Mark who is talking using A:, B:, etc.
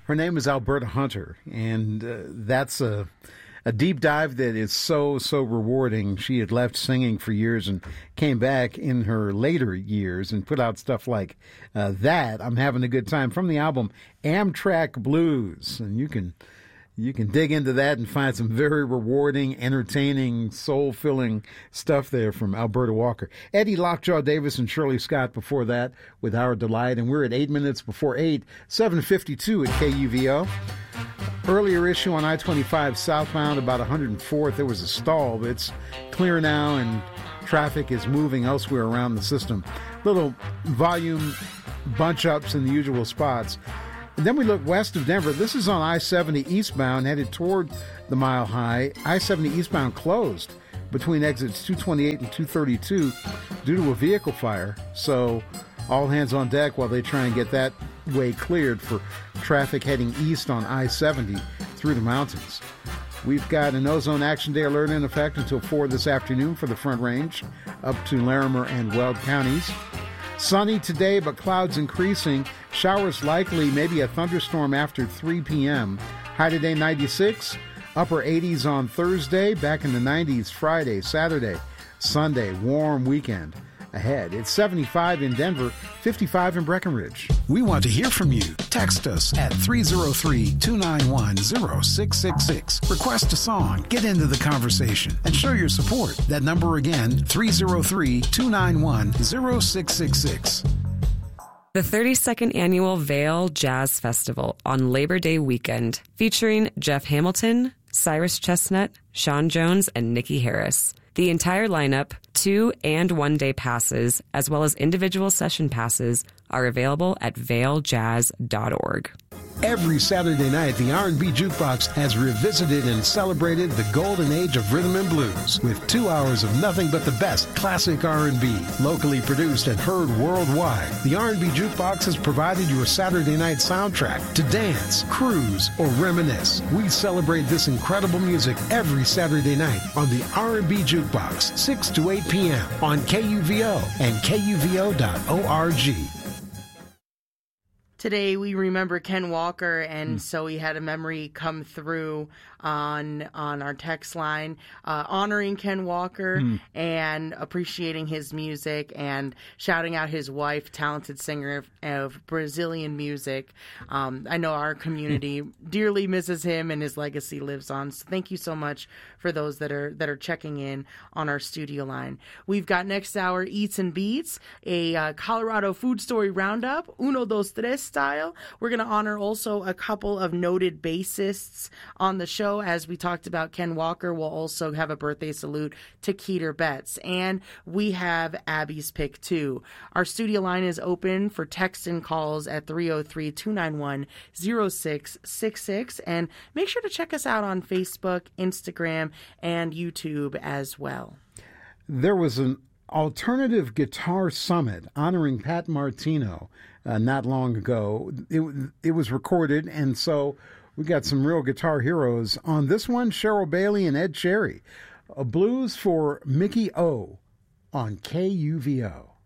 A: Her name is Alberta Hunter, and that's a deep dive that is so rewarding. She had left singing for years and came back in her later years and put out stuff like that. I'm having a good time from the album Amtrak Blues, and you can dig into that and find some very rewarding, entertaining, soul-filling stuff there from Alberta Walker. Eddie Lockjaw Davis and Shirley Scott before that with Our Delight, and we're at 8 minutes before 8, 7:52 at KUVO. Earlier issue on I-25 southbound, about 104th, there was a stall, but it's clear now and traffic is moving elsewhere around the system. Little volume bunch-ups in the usual spots. And then we look west of Denver. This is on I-70 eastbound, headed toward the Mile High. I-70 eastbound closed between exits 228 and 232 due to a vehicle fire. So all hands on deck while they try and get that way cleared for traffic heading east on I-70 through the mountains. We've got an ozone action day alert in effect until 4 this afternoon for the Front Range up to Larimer and Weld counties. Sunny today, but clouds increasing. Showers likely, maybe a thunderstorm after 3 p.m. High today 96, upper 80s on Thursday, back in the 90s Friday, Saturday, Sunday. Warm weekend ahead. It's 75 in Denver, 55 in Breckenridge.
B: We want to hear from you. Text us at 303-291-0666. Request a song, get into the conversation, and show your support. That number again, 303-291-0666.
C: The 32nd Annual Vail Jazz Festival on Labor Day weekend, featuring Jeff Hamilton, Cyrus Chestnut, Sean Jones, and Nikki Harris. The entire lineup, 2- and 1-day passes, as well as individual session passes, are available at vailjazz.org.
B: Every Saturday night, the R&B Jukebox has revisited and celebrated the golden age of rhythm and blues with 2 hours of nothing but the best classic R&B, locally produced and heard worldwide. The R&B Jukebox has provided your Saturday night soundtrack to dance, cruise, or reminisce. We celebrate this incredible music every Saturday night on the R&B Jukebox, 6 to 8 p.m. on KUVO and KUVO.org.
D: Today we remember Ken Walker, and so we had a memory come through on our text line, honoring Ken Walker and appreciating his music and shouting out his wife, talented singer of Brazilian music. I know our community dearly misses him, and his legacy lives on. So thank you so much for those that are checking in on our studio line. We've got next hour Eats and Beats, a Colorado food story roundup, uno, dos, tres style. We're going to honor also a couple of noted bassists on the show. As we talked about Ken Walker, we'll also have a birthday salute to Keeter Betts. And we have Abby's Pick, too. Our studio line is open for text and calls at 303-291-0666. And make sure to check us out on Facebook, Instagram, and YouTube as well.
A: There was an alternative guitar summit honoring Pat Martino not long ago. It was recorded, and so we got some real guitar heroes on this one. Cheryl Bailey and Ed Cherry. A blues for Mickey O on KUVO.